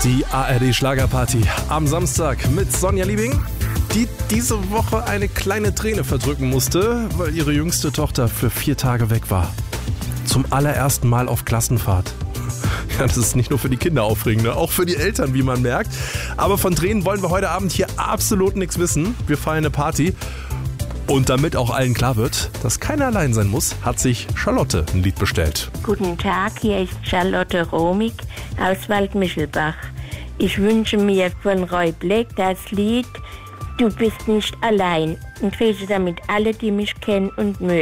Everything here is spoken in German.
Die ARD-Schlagerparty am Samstag mit Sonja Liebing, die diese Woche eine kleine Träne verdrücken musste, weil ihre jüngste Tochter für 4 Tage weg war. Zum allerersten Mal auf Klassenfahrt. Ja, das ist nicht nur für die Kinder aufregend, auch für die Eltern, wie man merkt. Aber von Tränen wollen wir heute Abend hier absolut nichts wissen. Wir feiern eine Party. Und damit auch allen klar wird, dass keiner allein sein muss, hat sich Charlotte ein Lied bestellt. Guten Tag, hier ist Charlotte Romig aus Waldmichelbach. Ich wünsche mir von Roy Black das Lied Du bist nicht allein und grüße damit alle, die mich kennen und mögen.